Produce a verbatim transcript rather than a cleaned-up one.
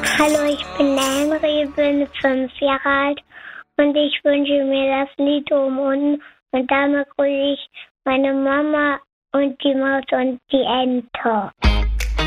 Hallo, ich bin Henry, bin fünf Jahre alt und ich wünsche mir das Lied um und, und damit grüße ich meine Mama und die Maus und die Ente.